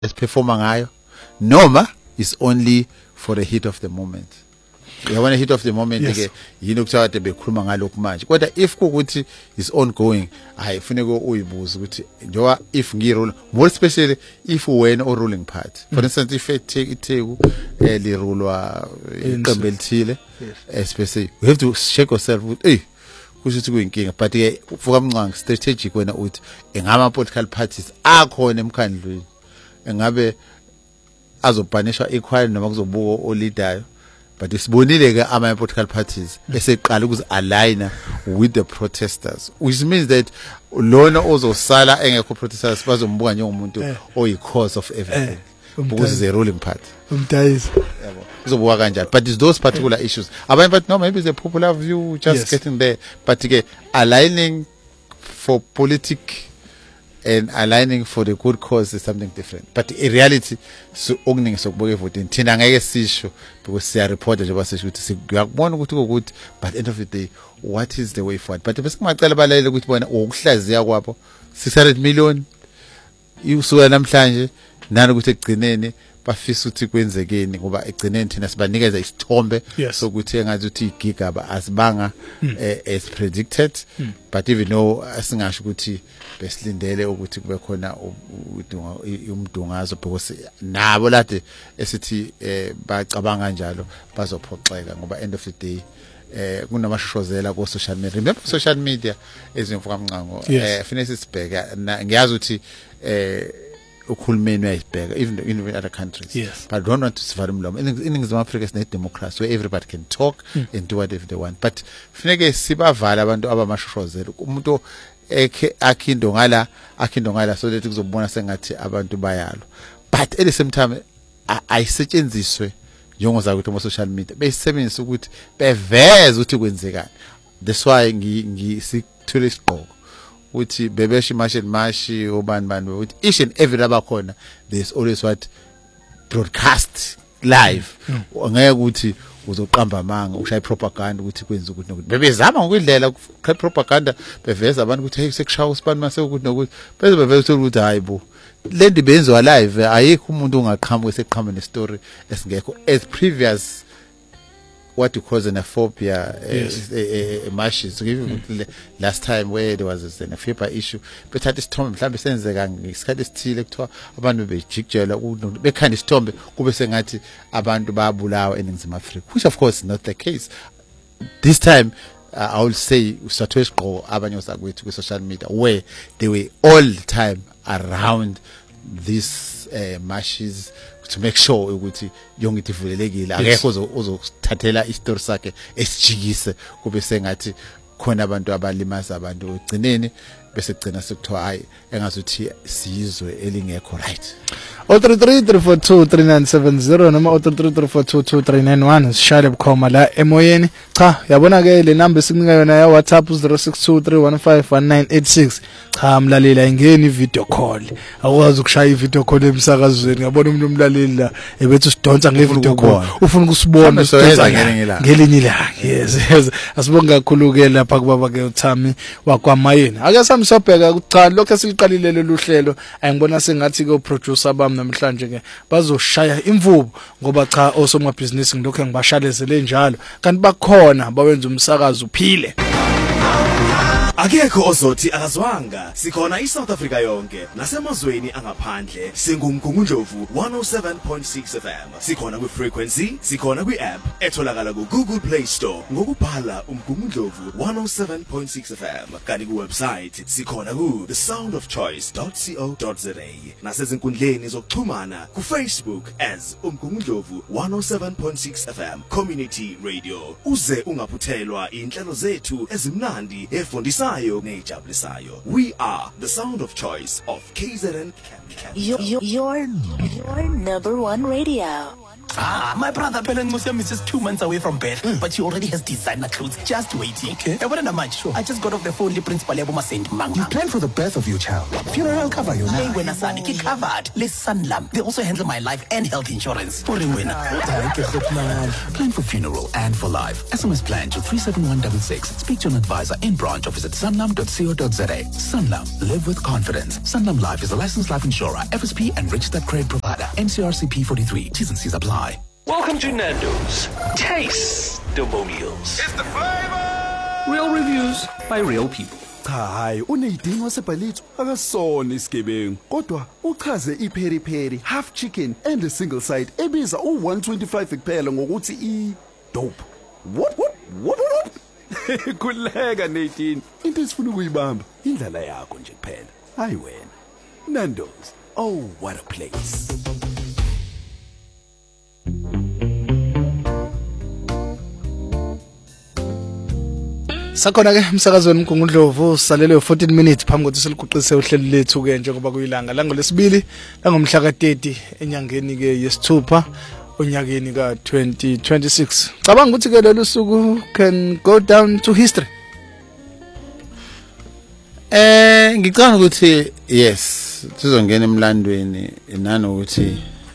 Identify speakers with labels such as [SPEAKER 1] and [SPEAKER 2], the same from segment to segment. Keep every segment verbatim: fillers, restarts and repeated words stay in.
[SPEAKER 1] esiperforma ngayo noma is only for the heat of the moment. Yabona heat of the moment ke yini ukuthiwa kade bekhuluma ngalokho manje kodwa if kuthi is ongoing hayi kufanele uyibuza ukuthi njoba if ngirule more especially if wena o ruling party for instance if take itheku elirulwa iqembu elithile especially you have to check yourself ukuthi hey kusho kuyinkinga but ke ufuka mncango strategic wena uthi engama political parties akhona emkhandlweni engabe azobhanishwa equal noma kuzobuka o leader. But isibonile ke ama political parties eseqala ukuzi align with the protesters, which means that lona ozosala engekho protesters bazombuka njengomuntu oyi cause of everything because the ruling party
[SPEAKER 2] umdayisi
[SPEAKER 1] yabo uzobuka kanjani. But it's those particular issues abanye but no maybe the popular view just yes. getting there but ke aligning for politics and aligning for the good cause is something different. But in reality so okuningi sokubuka voting thina ngeke sisho because siya report nje basisho ukuthi sikuyabona ukuthi ukuthi but end of the day what is the way forward. But bese kumacela balalele ukuthi bona ukuhlaziya kwapho six hundred million usuka namhlanje nani ukuthi egcineni bafisa ukuthi kwenzekeni ngoba egcineni thina sibanikeza isithombe sokuthi engathi uthi igigaba asibanga as predicted but even though asingasho ukuthi besilindele ukuthi kube khona umdungazo because nabo lade esithi bacabanga njalo bazophoxeka ngoba end of the day eh kunamashoshozela ku social media. Remember social media ezimfuka mncango eh finesse sibheka ngiyazi ukuthi eh ukhulumeni uyayibheka even in other countries
[SPEAKER 2] yes.
[SPEAKER 1] But I don't want to sivala umlomo iningizimu Africa is not democracy where everybody can talk mm. and do whatever they want but funeke sibavala abantu abamashoshozela umuntu ekhe akhindo ngala akhindo ngala so that kuzobona sengathi abantu bayalo but at the same time ayisetshenziswe njengoza ukuthi ama social media besebenzisa ukuthi beveze ukuthi kwenzekani. That's why ngi ngisithule isiqoko uthi bebeshi mashi mashi obani bani uthi each and every abakhona there's always what broadcast live ngeke ukuthi uzoqamba amanga ushaya propaganda ukuthi kwenza ukuthi nokuthi bebezama ngokwindlela ukukha propaganda beveza abantu ukuthi hey sekushaya usibani mase ukuthi nokuthi bese beveza ukuthi hayibo lendi benziwa live ayikho umuntu ongaqhamuka seqhamba ne story esingekho as previous what you call xenophobia
[SPEAKER 2] yes.
[SPEAKER 1] uh, uh, mashes to give you mm. last time where there was a xenophobia issue but at this time mhlambe senzeka ngesikhathi esithile kuthiwa abantu bejikjela bekhanda isithombe kube sengathi abantu bayabulawa eningizimu Africa which of course is not the case this time. uh, I will say usathola isiqoko abanye osakwethu ku social media where they were all the time around these uh, mashes to make sure ukuthi yonke into ivulelekile akekho uzothathela istory sakhe esijikise kube sengathi khona abantu abalimaza abantu ugcineni bese gcina sekuthiwa hayi engazuthi sizwe elingekho right.
[SPEAKER 2] zero three three three four two three nine seven zero noma zero three three three four two two three nine one sishale bukhoma la emoyeni cha yabona ke le number esinika yona ya WhatsApp zero six two three one five one nine eight six cha mlalela ingeni video call akwazi ukushaya video call emsakazweni ngabona umuntu umlaleli la ebethu sidonsa nge video call ufuna ukusibona sidonsa ngelinye ilanga yes yes asibonga kakhulu ke lapha kubaba ke uThami wakwamayeni ake samsobheka cha lokho esiliqalile lolu hlelo ayingibona sengathi ke uproducer bami namhlanje ke bazoshaya imvubu ngoba cha osomabhizinisi ngilokho ngibashalezele njalo kanti bakhona bawenza umsakazo uphile.
[SPEAKER 3] Akekho ozothi akazwanga sikhona iSouth Africa yonke nasemazweni angaphandle singumgungundlovu one oh seven point six F M sikhona ku frequency sikhona ku app etholakala ku Google Play Store ngokubhala umgungundlovu one oh seven point six F M kanti ku website sikhona ku the sound of choice dot co dot za nasezinkundleni zokuxhumana ku Facebook as umgungundlovu one oh seven point six F M community radio uze ungaphuthelwa inhlelo zethu ezimnandi efundisa we are the sound of choice of K Z N.
[SPEAKER 4] Your, your, your, your number one radio. Ah, my brother Pelen Museum is just two months away from birth, mm. but she already has designer clothes just waiting. Okay. I wouldn't much. Sure. I just got off the phone with Principal Yaboma Saint Mang.
[SPEAKER 5] You plan for the birth of your child. Funeral cover you now.
[SPEAKER 4] Hey, when I son, he covered. Les Sanlam. They also handle my life and health insurance. For him, winner.
[SPEAKER 5] Plan for funeral and for life. S M S plan to three seven one six six. Speak to an advisor in branch or visit sanlam dot co dot za. Sanlam. Live with confidence. Sanlam Life is a licensed life insurer, F S P and registered credit provider. N C R C P forty-three. T's and C's apply.
[SPEAKER 6] Welcome to Nando's. Taste the meals.
[SPEAKER 3] It's the flavor.
[SPEAKER 6] Real reviews by real people.
[SPEAKER 7] Hayi uneyidinga wasebhalitho akasona isigebengu kodwa uchaze ipheri pheri half chicken and a single side ebiza u one twenty-five kuphela ngokuthi I dope. What what what what? Kuleka Nadine. Into esifuna ukuyibamba indlela yakho nje kuphela. Hayi wena. Nando's. Oh what a place.
[SPEAKER 2] Sakhona ke umsakazweni uMgungundlovu salele fourteen minutes phambi kokuthi siliguqise uhlelo lethu ke njengoba kuyilanga lango lesibili langomhla ka thirty enyangeni ke yesithupha onyakeni ka twenty twenty-six. Cabanga ukuthi ke lolu suku can go down to history.
[SPEAKER 1] Eh ngicabanga ukuthi yes sizongena emlandweni nanokuthi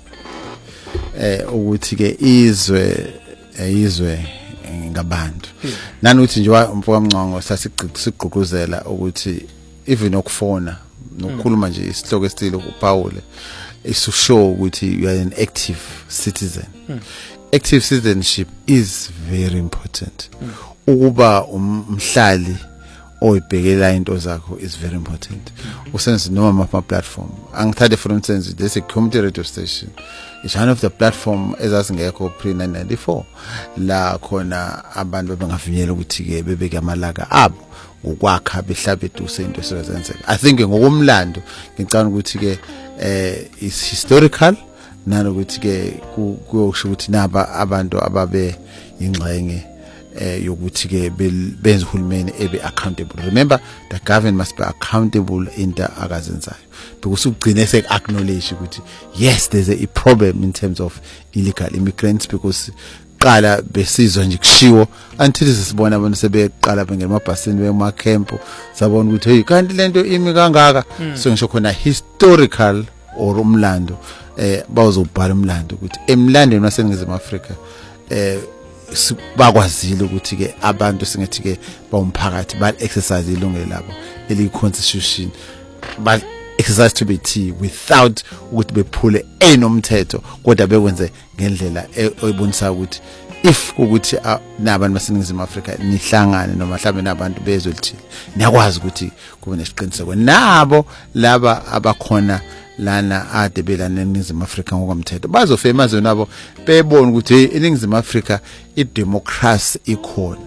[SPEAKER 1] eh ukuthi ke izwe izwe ngabantu nanokuthi nje umfowamncongo sasigqugquzela ukuthi even ukufona nokukhuluma nje isihloko esithile uPaul isushow ukuthi you are an active citizen. Active citizenship is very important. Ukuba umhlali oyibhekela into zakho is very important. Usenze noma ama platform angithathe for instance there's a community radio station. It's one of the platform ezasingekho pre nineteen ninety-four la khona abantu bengafinyela ukuthi ke bebeke amalaka abo ngokwakha behlabe duse into esezenzeka. I think ngokumlando ngicabanga ukuthi ke eh is historical nanokuthi ke kuyosho ukuthi naba abantu ababe ingxenye eh yokuthi ke benze uhulumeni ebe accountable. Remember the government must be accountable into akazenzayo because ugcine sek acknowledge ukuthi yes there's a problem in terms of illegal immigrants because qala besizwa nje kushiwo until sisibona abantu sebeqala bengena emabhasini bema camp sabona ukuthi hey kanti lento imi kangaka so ngisho khona historical or umlando eh bawuzobhala umlando ukuthi emlandweni waseNingizimu Afrika eh bakwazile ukuthi ke abantu singathi ke bawumphakathi ba exercise ilungelo labo eli constitution ba exercise to be T without ukuthi bephule enomthetho kodwa bekwenze ngendlela oyibonisa ukuthi if ukuthi nabantu baseNingizimu Afrika nihlangane noma mhlawumbe nabantu bezwe lithile niyakwazi ukuthi kube nesiqiniseko nabo laba abakhona lana adebelana eNingizimu Afrika ngokomthetho bazofema zona nabo bebona ukuthi eNingizimu Afrika idemocracy ikhona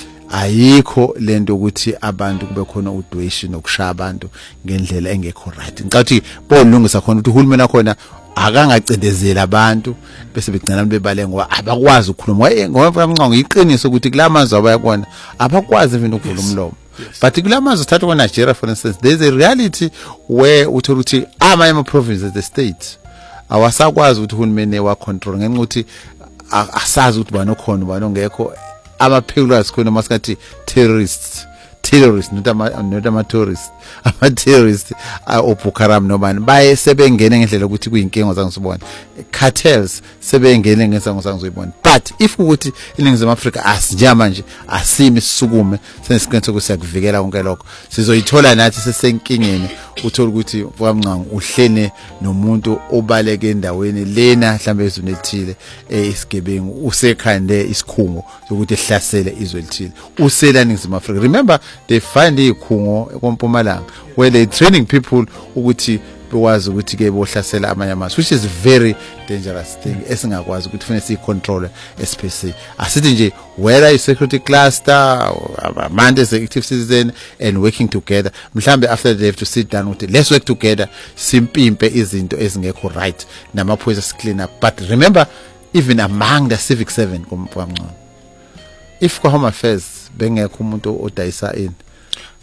[SPEAKER 1] ayikho lento ukuthi abantu kube khona udweshi nokushaya abantu ngendlela engekho right. Ngicathi bolungisa khona ukuthi uhulumeni akhona akangacindezela abantu bese begcina bebale ngoba abakwazi ukukhuluma ngoba mnqongo iqiniso ukuthi kulamazwe abayakona abakwazi even ukuvula umlomo. But kulamazwe thatha kwa Nigeria for instance there's a reality where uthola ukuthi ama ama provinces the state awasakwazi ukuthi uhulumeni wa control ngenxa ukuthi asazi ukuthi bano khona bano ngekho ama pillars khona maskathi terrorists terrorists not ama not ama tourists ama terrorists oBukaram nobani baye sebengene ngendlela ukuthi kuyinkinga zangisibona cartels sebengene ngesango sangizoyibona. But if ukuthi iNingizimu Afrika asinje manje asimi sisukume senesiqiniso ukuthi siyakuvikela konke lokho sizoyithola nathi sesenkingeni uthola ukuthi kwamncango uhlene nomuntu obaleke endaweni lena mhlambe ezweni elithile esigebengu usekhande isikhungo sokuthi ehlasele izwe elithile usela iNingizimu Afrika. Remember they find ikhungo ekompumalanga where they training people ukuthi bekwazi ukuthi ke bohlasela amanye amazwe which is very dangerous thing esingakwazi ukuthi kufanele si control S P C asithi nje whether is security cluster amande as active citizen and working together mhlambe after they have to sit down with let's work together simpimpe izinto ezingekho right namaphoyisa si clean up. But remember even among the civic seven komfamncane if kwa Home Affairs bengekho umuntu odayisa in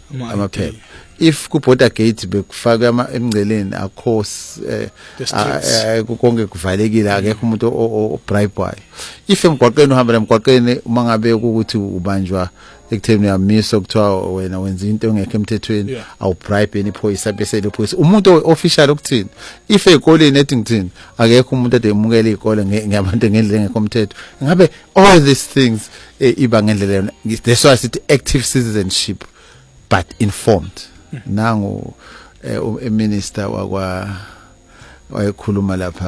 [SPEAKER 1] amaphepha. If ku border gate bekufaka ama emngceleni akho konke kuvalekile akekho umuntu o bribe wayo. If emgwaqeni uhamba emgwaqeni uma ngabe ukuthi ubanjwa ekutheni uyamiso kuthiwa wena wenza into engekho emthethweni awu bribe any phoyisa bese le phoyisa umuntu official ukuthini. If ezikoleni ethi ngithini akekho umuntu edemukela izikole ngabantu ngendlela engekho umthetho. Ngabe all these things iba ngendlela that's why it's active citizenship but informed. Nangu eh, minister wakwa wayekhuluma lapha